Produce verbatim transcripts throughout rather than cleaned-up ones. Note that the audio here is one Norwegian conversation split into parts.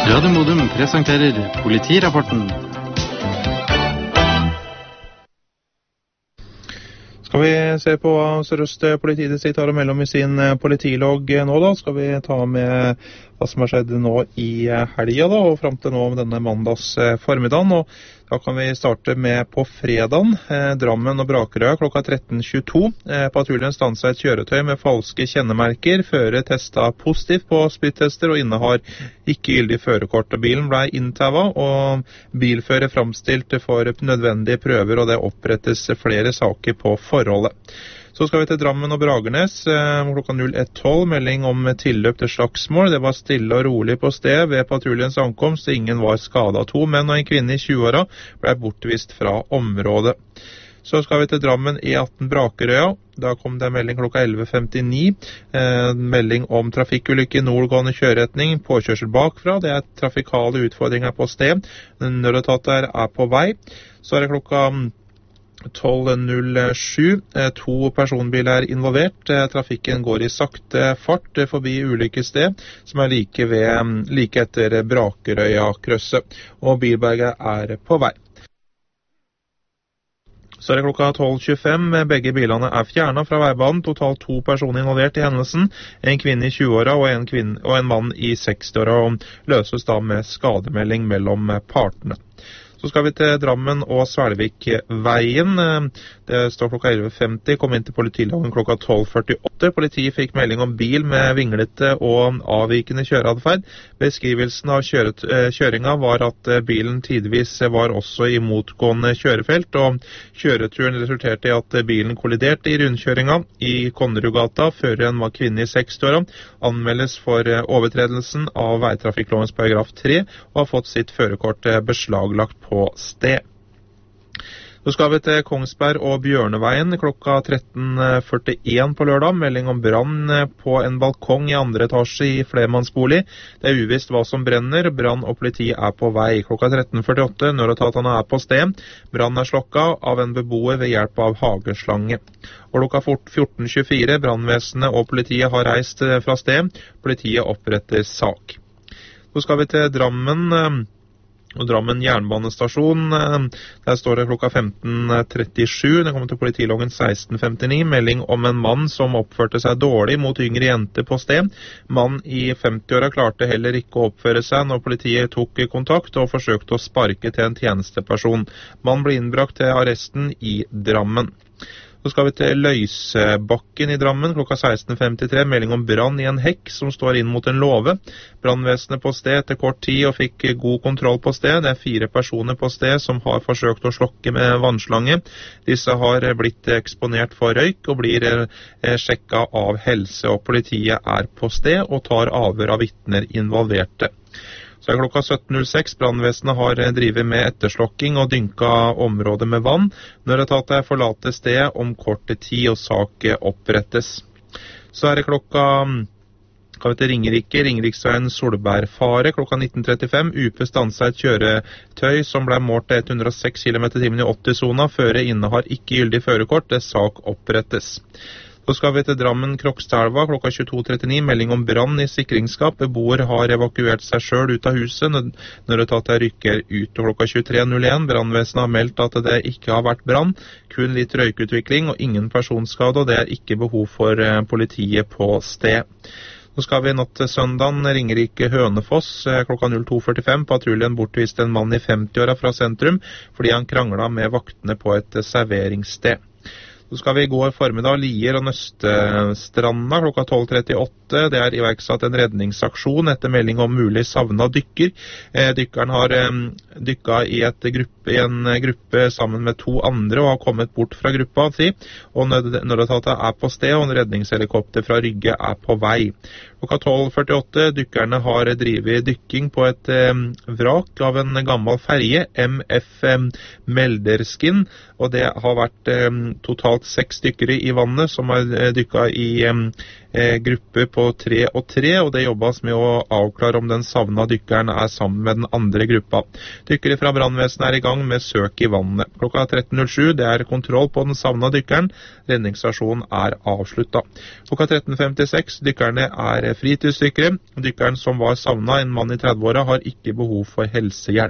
Radio Modum presenterer politirapporten. Skal vi se på hva Sør-Øst politidistrikt har å melde om i sin politilogg nå da? Skal vi ta med hva som har skjedd nå i helga da, og frem til nå med denne mandags formiddagen. Og da kan vi starte med på fredagen, eh, Drammen og Brakerøya klokka tretten tjueto. Eh, patruljen stanset et kjøretøy med falske kjennemerker. Fører testet positivt på splittester og innehar ikke gyldig førerkort. Bilen ble inntavet, og bilfører framstilt for nødvendige prøver, og det opprettes flere saker på forholdet. Så skal vi til Drammen og Bragernes, eh, klokka null ett tolv, melding om tilløp til slagsmål. Det var stille og rolig på sted ved patruljens ankomst, ingen var skadet. To menn og en kvinne i tjue-åra ble bortvist fra området. Så skal vi til Drammen E atten Brakerøya. Da kom det en melding klokka elleve femtini. Eh, melding om trafikkulykke i nordgående kjøreretning, påkjørsel bakfra. Det er trafikale utfordringer på sted. Nødetater er på vei. Så er det klokka tolv null sju. To personbiler er involvert. Trafikken går i sakte fart forbi ulykkessted, som er like, ved, like etter Brakerøya-krøsset. Og bilberget er på vei. Så er det klokka tolv tjuefem. Begge bilene er fjernet fra veibanen. Totalt to personer involvert i hendelsen. En kvinne i tjue-åra og, en kvinne, og en mann i seksti-åra. Og løses da med skademelding mellom partene. Så skal vi til Drammen og Svelvikveien. Det står klokka elleve femti, kom inn til politilagen klokka tolv førtiåtte. Politiet fikk melding om bil med vinglete og avvikende kjøreadferd. Beskrivelsen av kjøret, kjøringa var at bilen tidvis var også i motgående kjørefelt, og kjøreturen resulterte i at bilen kolliderte i rundkjøringa i Konnerudgata. Føreren var kvinne i seksti-åra, anmeldes for overtredelsen av veitrafikklovens paragraf tre, og har fått sitt førerkort beslaglagt på sted. Så skal vi til Kongsberg og Bjørneveien klokka tretten førtien på lørdag. Melding om brann på en balkong i andre etasje i flermannsbolig. Det er uvisst hva som brenner. Brann og politi er på vei. Klokka tretten førtiåtte, nødetatene er på sted. Brann er slokka av en beboer ved hjelp av hageslange. Og klokka fjorten tjuefire, brannvesenet og politiet har reist fra sted. Politiet oppretter sak. Så skal vi til Drammen og Drammen jernbanestasjon. Der står det klokka femten trettisju. Det kommer til politiloggen seksten femtini. Melding om en mann som oppførte seg dårlig mot yngre jenter på sted. Mann i femti-åra klarte heller ikke å oppføre seg når politiet tok kontakt og forsøkte å sparke til en tjenesteperson. Mann ble innbrakt til arresten i Drammen. Så skal vi til Løysebakken i Drammen klokka seksten femtitre. Melding om brann i en hekk som står inn mot en låve. Brannvesenet på sted etter kort tid og fikk god kontroll på sted. Det er fire personer på sted som har forsøkt å slokke med vannslange. Disse har blitt eksponert for røyk og blir sjekket av helse, og politiet er på sted og tar avhør av vitner involverte. Så er klokka sytten null seks. Brannvesenet har drivet med etterslokking og dynka området med vann. Nødetater forlater stedet om kort tid og sak opprettes. Så er det klokka kan vi til Ringerike, Ringeriksveien Solbergfare, klokka nitten trettifem. U P stanset et kjøretøy som ble målt til hundre og seks kilometer i timen i åtti-sona. Fører innehar ikke gyldig førerkort. Det sak opprettes. Så skal vi til Drammen Krokstadelva klokka tjueto trettini. Melding om brann i sikringsskap. Beboer har evakuert seg selv ut av huset. Nødetater rykker ut. Og klokka tjuetre null en. Brannvesenet har meldt at det ikke har vært brann. Kun litt røykutvikling og ingen personskade, og det er ikke behov for politiet på sted. Så skal vi natt til søndagen, Ringerike Hønefoss, klokka null to førtifem. Patruljen bortviste en mann i femti-åra fra sentrum, fordi han kranglet med vaktene på et serveringssted. Så skal vi gå i formiddag Lier og Nøstestranda klokka tolv trettiåtte. Det er iverksatt en redningsaksjon etter melding om mulig savnet dykker. Eh, dykkeren har eh, dykket i, et gruppe, i en gruppe sammen med to andre og har kommet bort fra gruppa si. Og nødetatet er på sted, og en redningshelikopter fra Rygge er på vei. Klokka tolv førtiåtte, dykkerne har drivet dykking på et eh, vrak av en gammel ferje, M F eh, Melderskin, og det har vært eh, totalt seks dykkere i vannet som har eh, dykket i eh, gruppe på tre og tre, og det jobbes med å avklare om den savna dykkeren er sammen med den andre gruppa. Dykkere fra brannvesenet er i gang gang med søk i vannet. Klokka tretten null sju, det er kontroll på den savna dykkeren. Redningsstasjonen er avsluttet. Klokka tretten femtiseks, dykkerne er fritidsdykkere. Dykkeren som var savna, en mann i tredve-åra, har ikke behov for helsehjelp.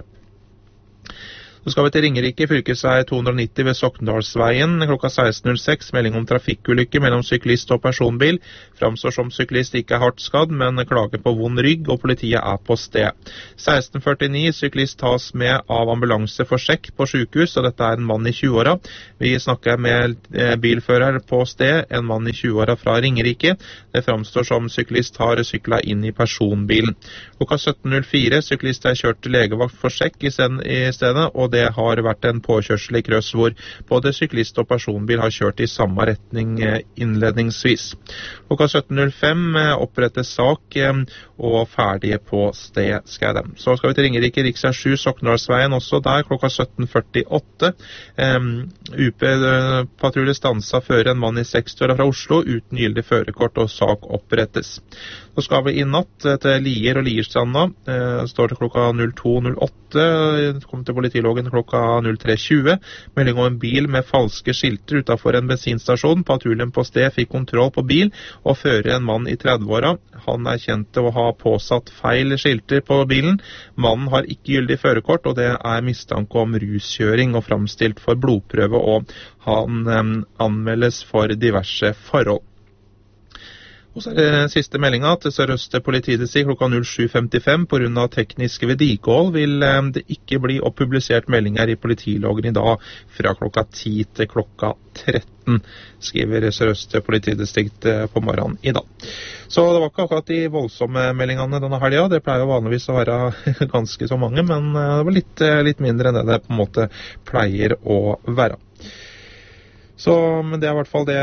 Så skal vi til Ringerike, fylkesvei to hundre nitti ved Sokndalsveien. Klokka seksten null seks, melding om trafikkulykke mellom syklist og personbil. Framstår som syklist ikke er hardt skadd, men klager på vond rygg, og politiet er på sted. seksten førtini, syklist tas med av ambulanse for sjekk på sykehus, og dette er en mann i tjue-åra. Vi snakker med bilfører på sted, en mann i tjue-åra fra Ringerike. Det framstår som syklist har syklet inn i personbilen. Klokka sytten null fire, syklist er kjørt til legevakt for sjekk i stedet, og det Det har vært en påkjørsel i krøss hvor både syklist og personbil har kjørt i samme retning innledningsvis. Klokka sytten null fem opprettes sak og ferdige på sted, skal jeg dem. Så skal vi til Ringerike, riksvei sju, Sokndalsveien, også der klokka sytten førtiåtte. Um, U P-patrulje stansa før en mann i seksti-åra fra Oslo uten gyldig førerkort, og sak opprettes. Så skal vi i natt til Lier og Lierstranda. Uh, står til klokka null to null åtte, kom til politiloggen klokka null tre tjue. Melding om en bil med falske skilter utenfor en bensinstasjon. Patruljen på sted fikk kontroll på bil og fører en mann i tredve-åra. Han er kjent til å ha påsatt feil skilter på bilen. Mannen har ikke gyldig førerkort, og det er mistanke om ruskjøring og framstilt for blodprøve, og han um, anmeldes for diverse forhold. Og så er det siste meldinga til Sør-Øst politidistrikt klokka null sju femtifem. På grunn av tekniske vedlikehold vil det ikke bli opppublisert meldinger i politiloggen i dag fra klokka ti til klokka tretten, skriver Sør-Øst politidistrikt på morgenen i dag. Så det var ikke akkurat de voldsomme meldingene denne helga. Det pleier jo vanligvis å være ganske så mange, men det var litt, litt mindre enn det det på en måte pleier å være. Så men det er i hvert fall det,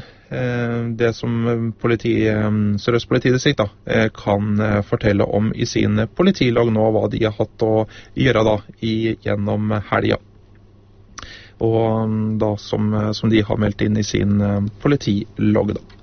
det som politi, Sør-Øst politidistrikt da, kan fortelle om i sine politilog nå, hva de har hatt å gjøre da i, gjennom helga. Og da som, som de har meldt inn i sin politilog da.